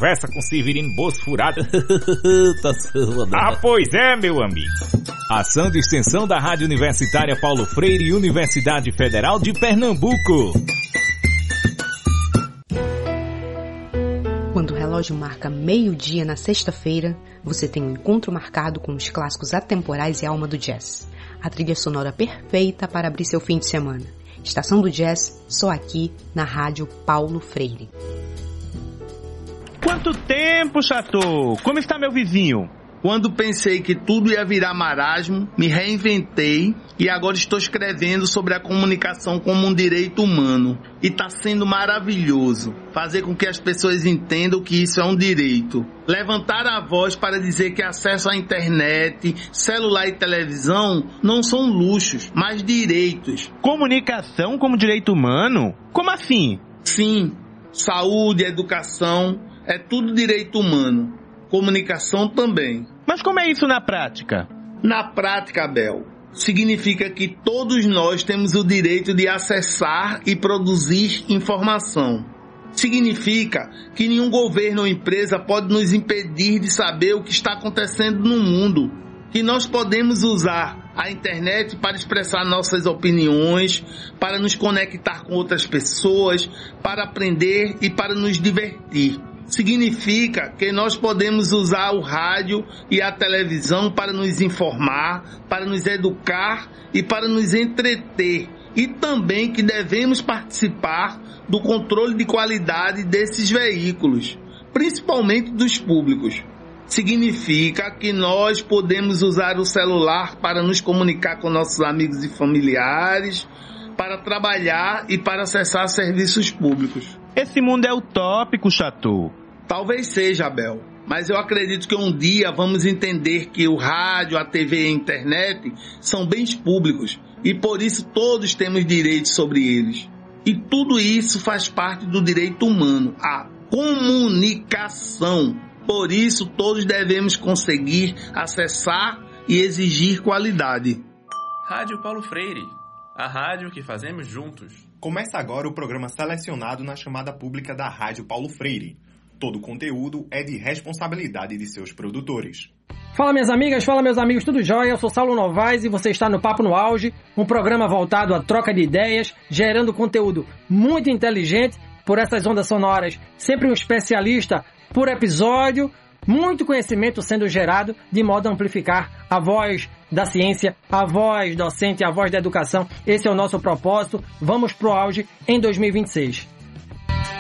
conversa com Severino Bolso Furado. Tá sua, pois é, meu amigo. Ação de extensão da Rádio Universitária Paulo Freire e Universidade Federal de Pernambuco. Quando o relógio marca meio-dia na sexta-feira, você tem um encontro marcado com os clássicos atemporais e alma do jazz. A trilha sonora perfeita para abrir seu fim de semana. Estação do Jazz, só aqui na Rádio Paulo Freire. Quanto tempo, Chateau? Como está meu vizinho? Quando pensei que tudo ia virar marasmo, me reinventei e agora estou escrevendo sobre a comunicação como um direito humano. E está sendo maravilhoso fazer com que as pessoas entendam que isso é um direito. Levantar a voz para dizer que acesso à internet, celular e televisão não são luxos, mas direitos. Comunicação como direito humano? Como assim? Sim, saúde, educação, é tudo direito humano. Comunicação também. Mas como é isso na prática? Na prática, Abel, significa que todos nós temos o direito de acessar e produzir informação. Significa que nenhum governo ou empresa pode nos impedir de saber o que está acontecendo no mundo. Que nós podemos usar a internet para expressar nossas opiniões, para nos conectar com outras pessoas, para aprender e para nos divertir. Significa que nós podemos usar o rádio e a televisão para nos informar, para nos educar e para nos entreter. E também que devemos participar do controle de qualidade desses veículos, principalmente dos públicos. Significa que nós podemos usar o celular para nos comunicar com nossos amigos e familiares, para trabalhar e para acessar serviços públicos. Esse mundo é utópico, Chateau. Talvez seja, Abel, mas eu acredito que um dia vamos entender que o rádio, a TV e a internet são bens públicos e por isso todos temos direitos sobre eles. E tudo isso faz parte do direito humano, a comunicação. Por isso todos devemos conseguir acessar e exigir qualidade. Rádio Paulo Freire, a rádio que fazemos juntos. Começa agora o programa selecionado na chamada pública da Rádio Paulo Freire. Todo o conteúdo é de responsabilidade de seus produtores. Fala minhas amigas, fala meus amigos, tudo jóia? Eu sou Saulo Novaes e você está no Papo no Auge, um programa voltado à troca de ideias, gerando conteúdo muito inteligente por essas ondas sonoras, sempre um especialista por episódio, muito conhecimento sendo gerado de modo a amplificar a voz da ciência, a voz docente, a voz da educação. Esse é o nosso propósito. Vamos pro auge em 2026.